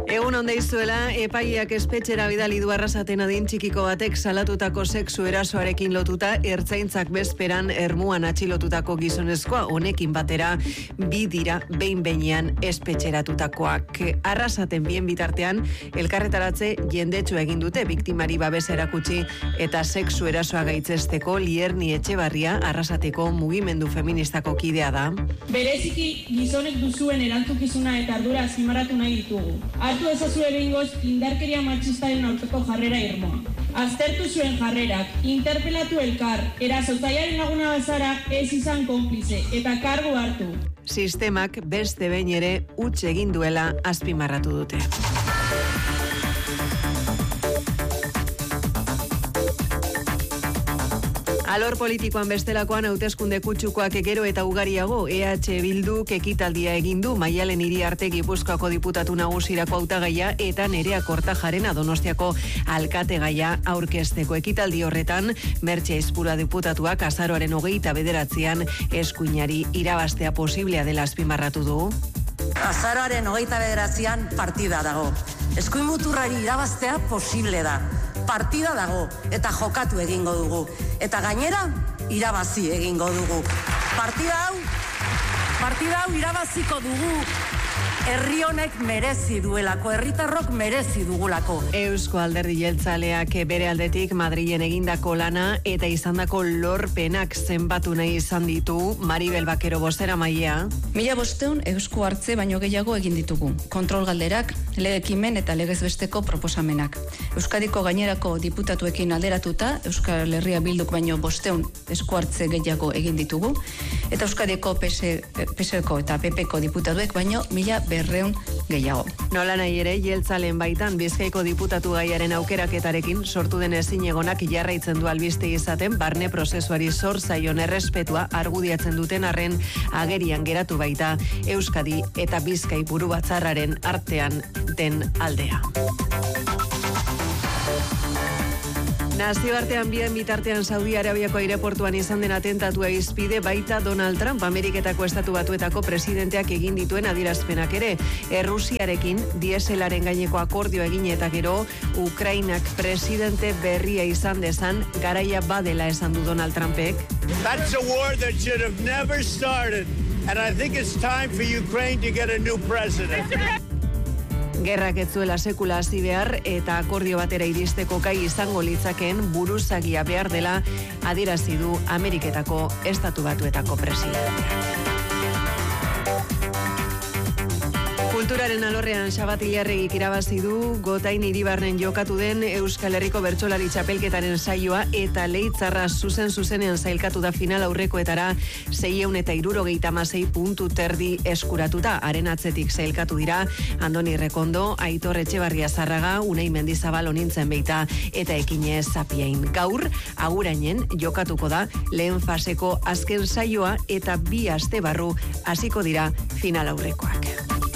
Egun on deizuela, epaileak espetxera bidali du Arrasaten adin txikiko batek salatutako sexu erasoarekin lotuta ertzaintzak bezperan Ermuan atxilotutako gizonezkoa, honekin batera bi dira behin-behinean espetxeratutakoak. Arrasaten bien bitartean elkarretaratze jendetsu egin dute biktimari babesa erakutsi eta sexu erasoa gaitzesteko Lierni Etxebarria Arrasateko mugimendu feministako kidea da. Bereziki gizonek duzuen erantzukizuna eta ardura azpimarratu nahi ditugu. Hartu ezazue behingoz indarkeria matxistaren aurkako jarrera irmoa. Aztertu zuen jarrerak, interpelatu elkar, erasotzailearen laguna bazara ez izan konplize eta kargu hartu. Sistemak beste behin ere huts egin duela azpimarratu dute. Alor politikoan bestelakoan hauteskunde kutsukoak gero eta ugariago, EH Bilduk ekitaldia egin du Maialen Iriarte Gipuzkoako diputatu nagusirako hautagaia eta Nerea Kortajarena Donostiako alkategaia aurkezteko. Ekitaldi horretan Mertxe Aizpura diputatuak azaroaren 29an eskuinari irabaztea posiblea dela azpimarratu du. Azaroaren 29an partida dago. Eskuin muturrari irabaztea posible da. Partida dago eta jokatu egingo dugu. Eta gainera, irabazi egingo dugu. Partida hau irabaziko dugu. Herri honek merezi duelako, herritarrok merezi dugulako. Eusko Alderdi Jeltzaleak bere aldetik Madrilen egindako lana eta izandako lorpenak zenbatu nahi izan ditu. Maribel Bakero bozeramailea. 1500 esku hartze baino gehiago egin ditugu. Kontrol galderak, legekimen eta legez besteko proposamenak. Euskadiko gainerako diputatuekin alderatuta, Euskal Herria Bilduk baino 500 esku hartze gehiago egin ditugu. Eta Euskadiko PSko eta PPko diputatuek baino 1200 gehiago. Nola nahi ere, Jeltzalen baitan Bizkaiko diputatu gaiaren aukeraketarekin sortu den ezinegonak jarraitzen du albiste izaten barne prozesuari zor zaion errespetua argudiatzen duten arren agerian geratu baita Euskadi eta Bizkai buru batzarraren artean den aldea. Nazioartean bien bitartean Saudi Arabiako aireportuan izan den atentatua izpide baita Donald Trump, Ameriketako Estatu Batuetako presidenteak egin dituen adierazpenak ere. Errusiarekin dieselaren gaineko akordio egin eta gero Ukrainak presidente berria izan dezan garaia badela esan du Donald Trumpek. That's a war that should have never started, and I think it's time for Ukraine to get a new president. Gerrak ez zuela sekula hasi behar eta akordio batera iristeko gai izango litzakeen buruzagia behar dela adierazi du Ameriketako Estatu Batuetako presidenteak. Kulturaren alorrean Xabat Ilarregik irabazi du Gotain Iribarren jokatu den Euskal Herriko Bertsolari Txapelketaren saioa eta Leitzarra zuzenean zailkatu da final aurrekoetara 676 puntu terdi eskuratuta. Haren atzetik zailkatu dira Andoni Rekondo, Aitor Etxebarria Zarraga, Unai Mendizabal Onintzen Beita eta Ekine Zapiain. Gaur, agurainen jokatuko da lehen faseko azken saioa eta 2 aste barru hasiko dira final aurrekoak.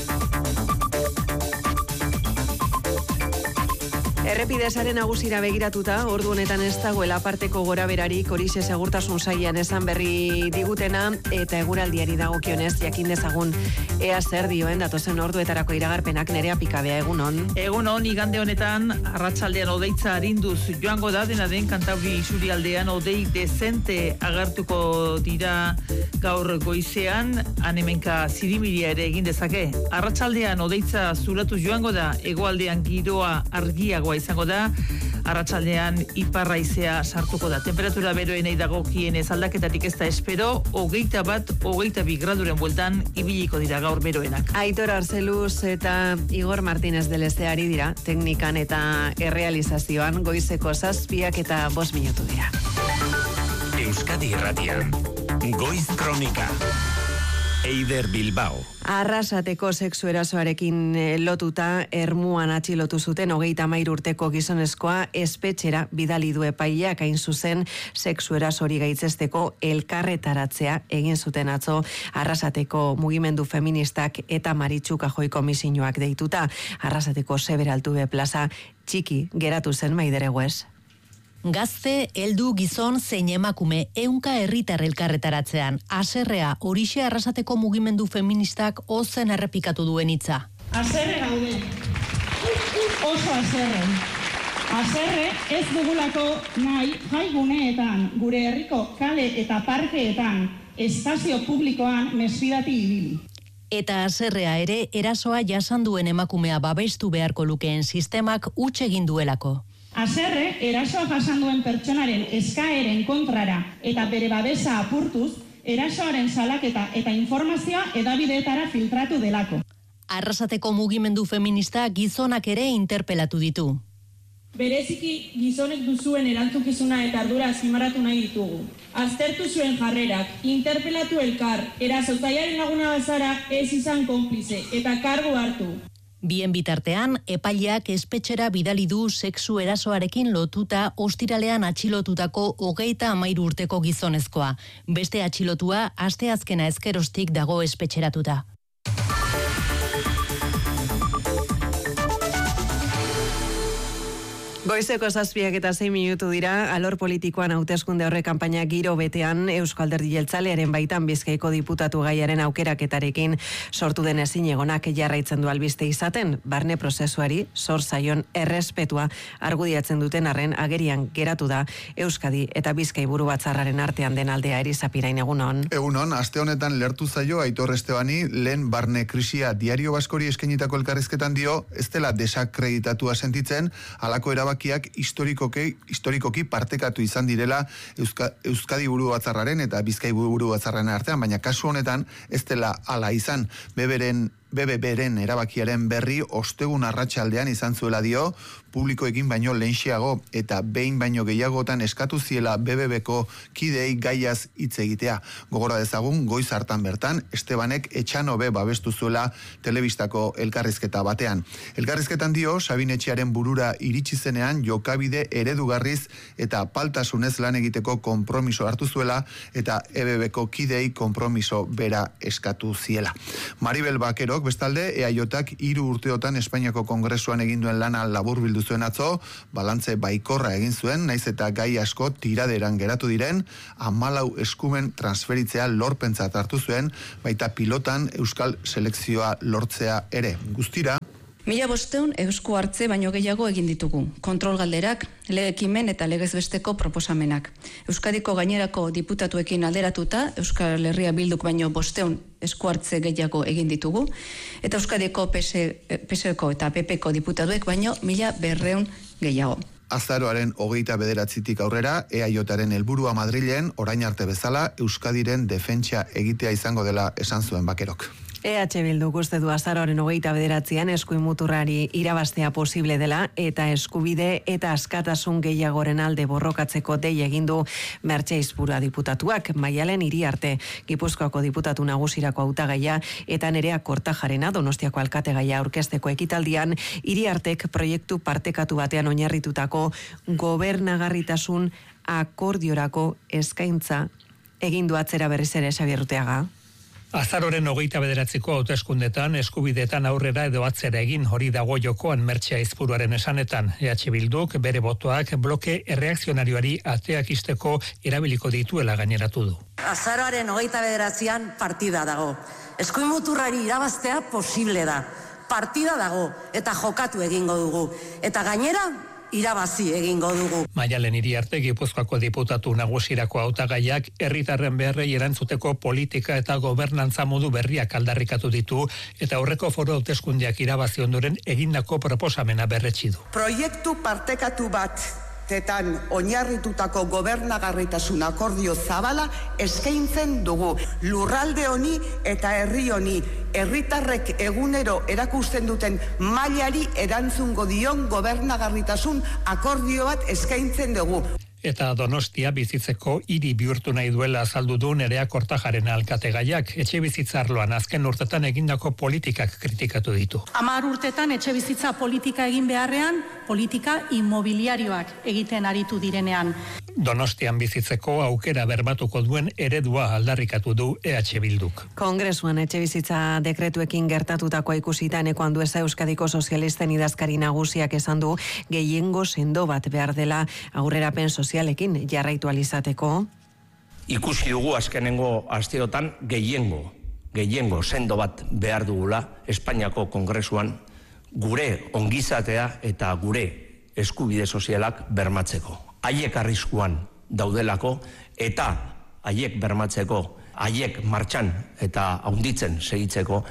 Errepidesaren nagusira begiratuta, ordu honetan ez dagoela aparteko goraberarik horixe segurtasun sailean esan berri digutena eta eguraldiari dagokionez jakin dezagun ea zer dioen datozen orduetarako iragarpenak. Nerea Pikabea, egunon. Egunon, igande honetan arratsaldean hodeitza arinduz joango da, dena den Kantauri isurialdean hodei dezente agertuko dira gaur goizean, hemenka zirimiria ere egin dezake. Arratsaldean hodeitza zulatu joango da, hegoaldean giroa argiagoa izango da, arratsaldean iparraizea sartuko da. Temperatura beroenei dagokienez aldaketarik ez da espero, 21-22 graduren bueltan ibiliko dira gaur beroenak. Aitor Arzeluz eta Igor Martínez de Lesteari dira, teknikan eta errealizazioan goizeko 7 eta 5 minutu dira. Euskadi Irratian, Goiz Kronika. Eider Bilbao. Arrasateko sexu erasoarekin lotuta Ermuan atxilotu zuten 33 urteko gizonezkoa espetxera bidali du epaileak, hain zuzen sexu erasori gaitzesteko elkarretaratzea egin zuten atzo Arrasateko mugimendu feministak eta Maritxu Kajoi komisioak deituta. Arrasateko Seberaltube plaza txiki geratu zen, Maidere Guez. Gazte, heldu, gizon, zein emakume, 100 herritar elkarretaratzean. Haserrea, horixe Arrasateko mugimendu feministak ozen errepikatu duen hitza. Haserre gaude. Oso haserre. Haserre ez dugulako nahi jaiguneetan, gure herriko kale eta parkeetan, espazio publikoan mesfidati ibili. Eta haserrea ere erasoa jasan duen emakumea babestu beharko lukeen sistemak huts egin duelako. Haserre erasoa jasan duen pertsonaren eskaeren kontrara eta bere babesa apurtuz, erasoaren salaketa eta informazioa hedabideetara filtratu delako. Arrasateko mugimendu feminista gizonak ere interpelatu ditu. Bereziki gizonek duzuen erantzukizuna eta ardura azpimarratu nahi ditugu. Aztertu zuen jarrerak, interpelatu elkar, erasotzailearen laguna bazara ez izan konplize eta kargu hartu. Bien bitartean, epaileak espetxera bidali du sexu erasoarekin lotuta ostiralean atxilotutako 33 urteko gizonezkoa. Beste atxilotua asteazkena ezkerostik dago espetxeratuta. Goizeko 7:06 dira, alor politikoan hauteskunde horre kanpaina giro betean Eusko Alderdi Jeltzalearen baitan Bizkaiko diputatu gaiaren aukeraketarekin sortu den ezinegonak jarraitzen du albiste izaten, barne prozesuari zor zaion errespetua argudiatzen duten arren agerian geratu da Euskadi eta Bizkai buru batzarraren artean den aldea Erizapirain egunon. Egunon, aste honetan lertu zaio Aitor Estebani lehen barne krisia Diario Baskori eskainitako elkarrizketan dio, ez dela desakreditatua sentitzen, halako erabakiak historikoki partekatu izan direla Euskadi buru batzarraren eta Bizkai buru batzarraren artean, baina kasu honetan ez dela hala izan. BBBren erabakiaren berri ostegun arratsaldean izan zuela dio, publikoekin baino lehenxeago eta behin baino gehiagotan eskatu ziela BBBko kideei gaiaz hitz egitea. Gogora dezagun, goiz hartan bertan, Estebanek Etxanobe babestu zuela telebistako elkarrizketa batean. Elkarrizketan dio, Sabin Etxearen burura iritsi zenean jokabide eredugarriz eta paltasunez lan egiteko konpromiso hartu zuela eta EBBko kideei konpromiso bera eskatu ziela. Maribel Bakerok bestalde, EAJak 3 urteotan Espainiako Kongresuan egin duen lana laburbildu zuen atzo, balantze baikorra egin zuen, naiz eta gai asko tiraderan geratu diren, 14 eskumen transferitzea lorpentzat hartu zuen, baita pilotan euskal selekzioa lortzea ere. Guztira, 1500 esku hartze baino gehiago egin ditugu. Kontrol galderak, lege-ekimen eta legez besteko proposamenak. Euskadiko gainerako diputatuekin alderatuta, Euskal Herria Bilduk baino 500 esku hartze gehiago egin ditugu, eta Euskadiko PSeko eta PPko diputatuek baino 1200 gehiago. Azaroaren 29tik aurrera, EAJaren helburua Madrilen, orain arte bezala, Euskadiren defentsa egitea izango dela esan zuen Bakerok. EH Bilduk uste du azaroaren 29an eskuin muturrari irabaztea posible dela eta eskubide eta askatasun gehiagoren alde borrokatzeko dei egin du Mertxe Aizpurua diputatuak, Maialen Iriarte Gipuzkoako diputatu nagusirako hautagaia eta Nerea Kortajarena Donostiako alkategaia aurkezteko ekitaldian Iriartek proiektu partekatu batean oinarritutako gobernagarritasun akordiorako eskaintza egin du atzera berriz ere Xabier Urteaga. Azaroren 29ko hauteskundetan eskubideetan aurrera edo atzera egin hori dago jokoan Mertxe Aizpuruaren esanetan. EH Bilduk bere botoak bloke erreakzionarioari ateak isteko erabiliko dituela gaineratu du. Azaroaren 29an partida dago. Eskuin muturrari irabaztea posible da. Partida dago eta jokatu egingo dugu. Eta gainera, irabazi egingo dugu. Maialen Iriarte Gipuzkoako diputatu nagusirako hautagaiak herritarren beharrei erantzuteko politika eta gobernantza modu berriak aldarrikatu ditu eta aurreko foro hauteskundeak irabazi ondoren egindako proposamena berretsi du. Proiektu partekatu bat tetan oinarritutako gobernagarritasun akordio zabala eskaintzen dugu. Lurralde honi eta herri honi herritarrek egunero erakusten duten mailari erantzungo dion gobernagarritasun akordio bat eskaintzen dugu. Eta Donostia bizitzeko hiri bihurtu nahi duela azaldu du Nerea Kortajarena alkategaiak, etxe bizitzarloan azken urtetan egindako politikak kritikatu ditu. 10 urtetan etxe bizitza politika egin beharrean, politika inmobiliarioak egiten aritu direnean. Donostian bizitzeko aukera berbatuko duen eredua aldarrikatu du EH Bilduk. Kongresuan etxe bizitza dekretuekin gertatutakoa ikusita eneko Andueza Euskadiko sozialisten idazkari nagusiak esan du gehiengo sendo bat behar dela aurrerapen sozialekin jarraitu alizateko. Ikusi dugu azkenengo asteotan gehiengo sendo bat behar dugula Espainiako Kongresuan gure ongizatea eta gure eskubide sozialak bermatzeko. Haiek arriskuan daudelako eta haiek bermatzeko, haiek martxan eta haunditzen segitzeko.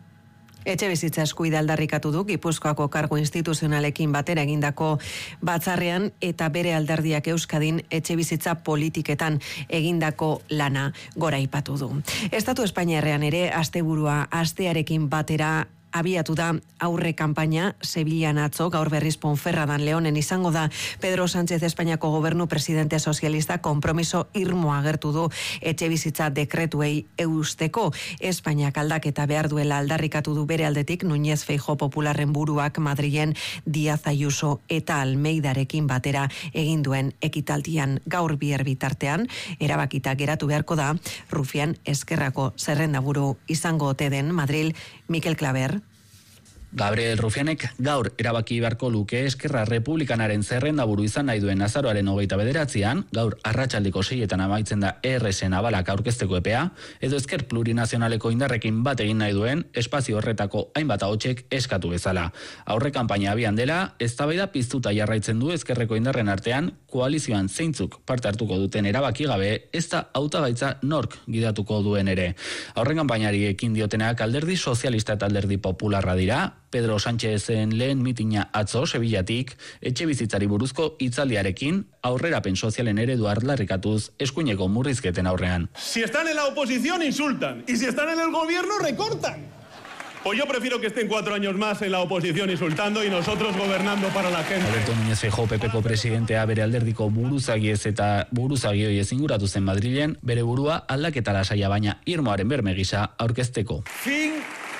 Etxebizitza eskuida aldarrikatu du Gipuzkoako kargu instituzionalekin batera egindako batzarrean eta bere alderdiak Euskadin etxebizitza politiketan egindako lana goraipatu du. Estatu Espainiarrean ere asteburua astearekin batera abiatu da aurre kanpaina Sevillan atzo, gaur berriz Ponferradan Leonen izango da. Pedro Sánchez Espainiako gobernu presidente sozialista konpromiso irmoa agertu du etxebizitza dekretuei eusteko. Espainiak aldaketa behar duela aldarrikatu du bere aldetik Núñez Feijóo popularren buruak Madrilen Díaz Ayuso eta Almeidarekin batera egin duen ekitaldian. Gaur bihar bitartean erabakita geratu beharko da Rufián Esquerrako zerrendaburu izango ote den Madril Mikel Claver. Gabriel Rufianek gaur erabaki beharko luke Esquerra Republikanaren zerrendaburu izan nahi duen azaroaren 29an, gaur arratsaldeko 6etan amaitzen da ERS-en abalak aurkezteko epea, edo Ezker Plurinazionaleko indarrekin bat egin nahi duen espazio horretako hainbat ahotsek eskatu bezala. Aurre kanpaina abian dela, eztabaida piztuta jarraitzen du Ezkerreko indarren artean, koalizioan zeintzuk parte hartuko duten erabaki gabe, ez da hautagaitza nork gidatuko duen ere. Aurre kanpainari ekin diotenak alderdi sozialista eta alderdi popularra dira. Pedro Sánchezen lehen mitina atzo Sevillatik etxebizitzari buruzko hitzaldiarekin aurrerapen sozialen eredua aldarrikatuz eskuineko murrizketen aurrean. Si están en la oposición insultan y si están en el gobierno recortan. Pues yo prefiero que estén 4 años más en la oposición insultando y nosotros gobernando para la gente. Alberto Núñez Feijóo PPko presidentea bere alderdiko buruzagiez eta buruzagioi ezinguratu zen Madrilen, bere burua aldaketa lasaia baina irmoaren berme gisa aurkezteko. Fin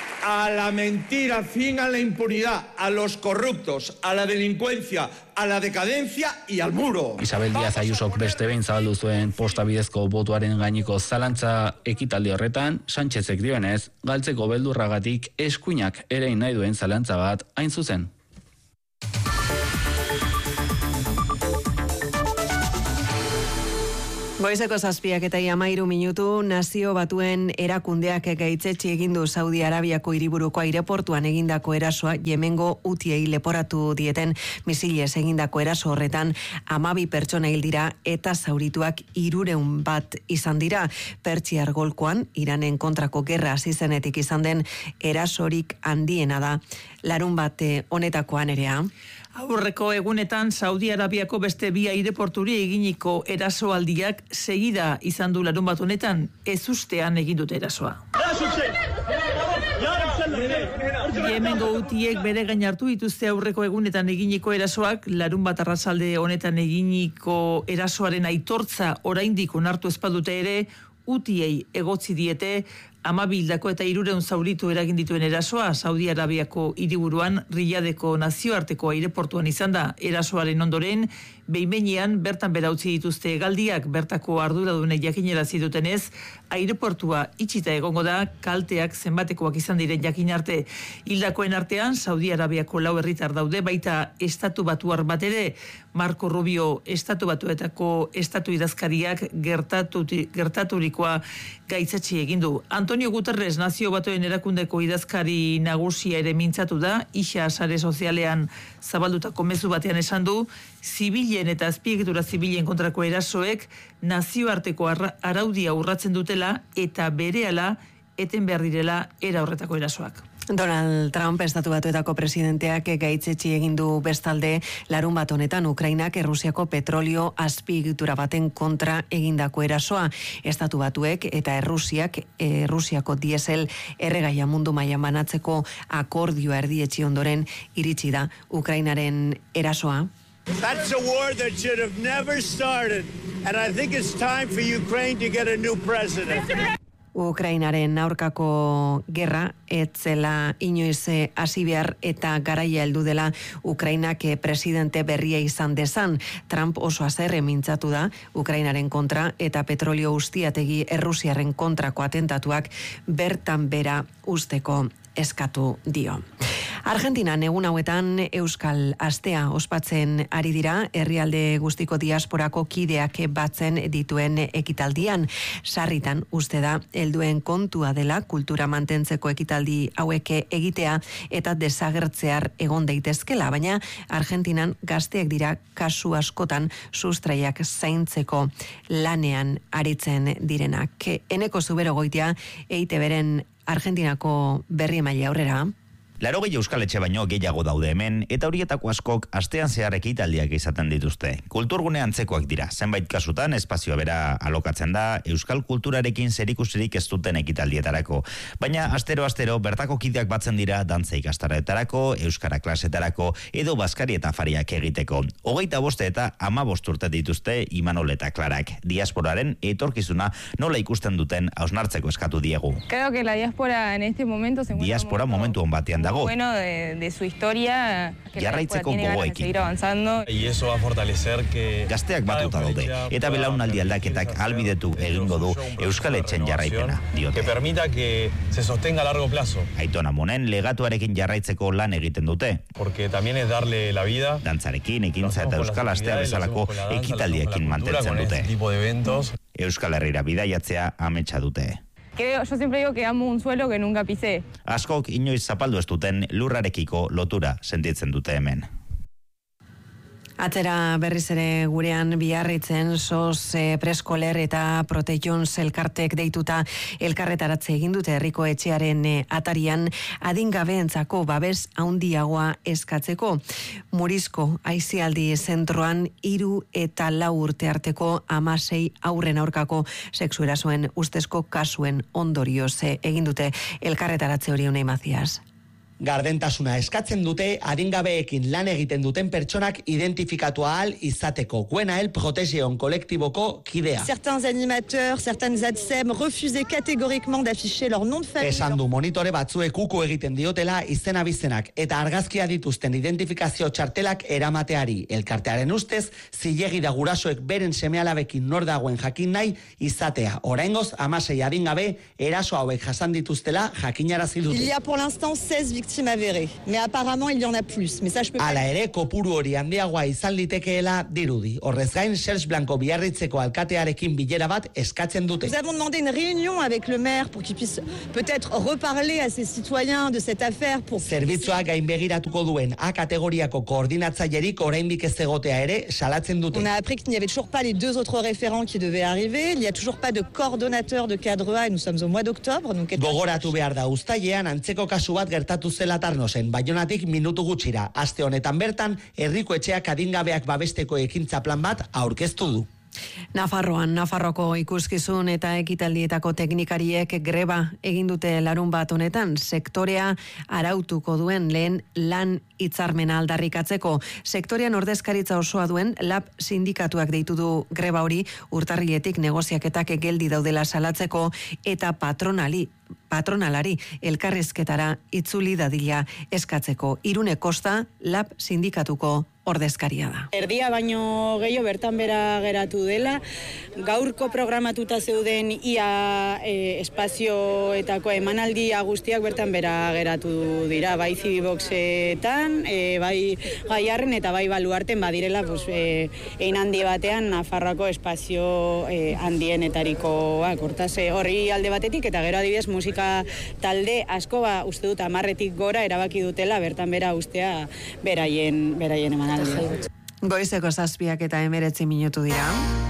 a la mentira, fin a la impunidad, a los corruptos, a la delincuencia, a la decadencia y al muro. Isabel Díaz Ayusok beste behin zabaldu zuen posta bidezko botuaren gaineko zalantza ekitaldi horretan, Sánchezek dioenez, galtzeko beldurragatik eskuinak erein nahi duen zalantza bat hain zuzen. Goizeko 7:13 Nazio Batuen erakundeak gaitzetsi egin du Saudi Arabiako hiriburuko aireportuan egindako erasoa Yemengo Hutiei leporatu dieten misilez egindako eraso horretan 12 pertsona hil dira eta zaurituak 300 bat izan dira. Pertsiar golkoan Iranen kontrako gerra hasi zenetik izan den erasorik handiena da. Larunbat honetakoan erea. Aurreko egunetan Saudi Arabiako beste bi aireporturi eginiko erasoaldiak segida izan du larunbat honetan, ezustean egin dute erasoa. Yemengo Hutiek bere gain hartu dituzte aurreko egunetan eginiko erasoak, larunbat arratsalde honetan eginiko erasoaren aitortza oraindik onartu ez badute ere, Hutiei egotzi diete 12 hildako eta 300 zauritu eragin dituen erasoa Saudi Arabiako hiriburuan Riyadeko nazioarteko aireportuan izan da. Erasoaren ondoren, behin-behinean bertan bera utzi dituzte hegaldiak, bertako arduradunek jakinarazi dutenez, aireportua itxita egongo da, kalteak zenbatekoak izan diren jakin arte. Hildakoen artean Saudi Arabiako 4 herritar daude, baita estatu batuar bat ere. Marco Rubio estatu batuetako estatu idazkariak gertaturikoa gaitzetsi egin du. Antonio Guterres Nazio Batuen erakundeko idazkari nagusia ere mintzatu da, isa sare sozialean zabaldutako mezu batean esan du, zibilen eta azpiegitura zibilen kontrako erasoek nazioarteko araudia urratzen dutela eta berehala eten behar direla era horretako erasoak. Donald Trump estatu batuetako presidenteak gaitzetsi egin du bestalde larunbat honetan Ukrainak Errusiako petrolio azpiegitura baten kontra egindako erasoa. Estatu batuek eta Errusiako diesel erregaia mundu mailan banatzeko akordioa erdietsi ondoren iritsi da Ukrainaren erasoa. That's a war that should have never started, and I think it's time for Ukraine to get a new president. Ukrainaren aurkako gerra etzela inoiz hasi behar eta garaia heldu dela Ukrainak presidente berria izan dezan. Trump oso haserre mintzatu da Ukrainaren kontra eta petrolio ustiategi Errusiaren kontrako atentatuak bertan bera usteko eskatu dio. Argentinan egun hauetan Euskal Astea ospatzen ari dira, herrialde guztiko diasporako kideak batzen dituen ekitaldian. Sarritan uste da helduen kontua dela kultura mantentzeko ekitaldi hauek egitea eta desagertzear egon daitezkela, baina Argentinan gazteak dira kasu askotan sustraiak zaintzeko lanean aritzen direnak. Eneko Zuberogoitia EITB-ren Argentinako berri emaile aurrera. 80 euskaletxe baino gehiago daude hemen, eta horietako askok astean zehar ekitaldiak izaten dituzte. Kulturgune antzekoak dira, zenbait kasutan espazioa bera alokatzen da euskal kulturarekin zerikusirik ez duten ekitaldietarako. Baina astero bertako kideak batzen dira dantza ikastaretarako, euskara klasetarako edo baskari eta fariak egiteko. 25 eta 15 urte dituzte Imanol eta Klarak. Diasporaren etorkizuna nola ikusten duten hausnartzeko eskatu diegu. Creo que la diáspora en este momento se Diaspora momentu on batean dago. Bueno de su historia que jarraitzeko gogoekin. seguir avanzando y eso va a fortalecer que gazteak batuta daude eta belaunaldi aldaketak albidetu egingo du euskaletzen jarraipena diote. Que permita que se sostenga a largo plazo. Aitona Monen legatuarekin jarraitzeko lan egiten dute. Porque también es darle la vida. Dantzarekin, ekintza eta euskal astea bezalako ekitaldiekin mantentzen dute. Euskal Herrira bidaiatzea ametsa dute. Yo siempre digo que amo un suelo que nunca pisé. Askok inoiz zapaldu ez duten lurrarekiko lotura sentitzen dute hemen. Atzera berriz ere gurean biarritzen SOS Preskoler eta Protejons elkartek deituta elkarretaratze egin dute herriko etxearen atarian adingabeentzako babes handiagoa eskatzeko. Murizko aisialdi zentroan 3 eta 4 urte arteko 16 haurren aurkako sexu erasoen ustezko kasuen ondorioz egin dute elkarretaratze hori Unai Mazias. Gardentasuna eskatzen dute adingabeekin lan egiten duten pertsonak identifikatu ahal izateko. Guenael Protegeon kolektiboko kidea. Certains animateurs, certaines ADSEM refusaient catégoriquement d'afficher leur nom de famille. Esan du monitore batzuek uko egiten diotela izena bizenak eta argazkia dituzten identifikazio txartelak eramateari. Elkartearen ustez, zilegi da gurasoek beren semealabekin nor dagoen jakin nahi izatea. Oraingoz 16 adingabe eraso hauek jasan dituztela jakinarazi dute. Il y a pour l'instant 16 victimes avérées, mais apparemment il y en a plus. Mais ça je peux pas. Hala ere, kopuru hori handiagoa izan litekeela dirudi. Horrez gain, Serge Blanco biarritzeko alkatearekin bilera bat eskatzen dute. Nous avons demandé une réunion avec le maire pour qu'il puisse peut-être reparler à ses citoyens de cette affaire. Zerbitzua gainbegiratuko duen A kategoriako koordinatzailerik oraindik ez egotea ere salatzen dute. On a appris qu'il n'y avait toujours pas les 2 autres référents qui devaient arriver. Il n'y a toujours pas de coordonnateur de cadre A et nous sommes au mois d'octobre. Gogoratu behar da uztailean antzeko kasu bat gertatu zela Tarnosen, Baionatik minutu gutxira. Aste honetan bertan, herriko etxeak adingabeak babesteko ekintza plan bat aurkeztu du. Nafarroko ikuskizun eta ekitaldietako teknikariek greba egin dute larun bat honetan, sektorea arautuko duen lehen lan hitzarmena aldarrikatzeko. Sektorean ordezkaritza osoa duen LAB sindikatuak deitu du greba hori urtarriletik negoziaketak geldi daudela salatzeko eta patronalari elkarrizketara itzuli dadila eskatzeko. Irune Kosta LAB sindikatuko ordezkaria da. Erdia baino gehiago bertan bera geratu dela, gaurko programatuta zeuden ia espazioetako emanaldia guztiak bertan bera geratu dira, bai Cibiboxetan, bai Gaiarren eta bai Baluarten badirela, ein handi batean Nafarroako espazio handienetarikoak. Hortaz horri alde batetik eta gero adibidez musika talde asko uste dut 10-tik gora erabaki dutela bertan bera ustea beraien emanaldia. Goizeko 7 eta 19 minutu dira.